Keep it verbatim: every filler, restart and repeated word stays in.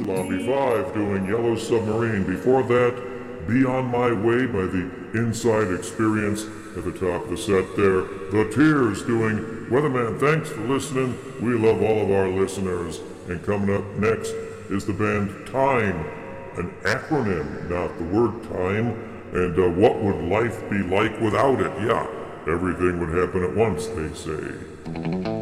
Sloppy five doing Yellow Submarine. Before that, Be On My Way by the Inside Experience. At the top of the set there, The Tears doing Weatherman. Thanks for listening. We love all of our listeners. And coming up next is the band Time, an acronym, not the word time. And uh, what would life be like without it? Yeah, everything would happen at once, they say.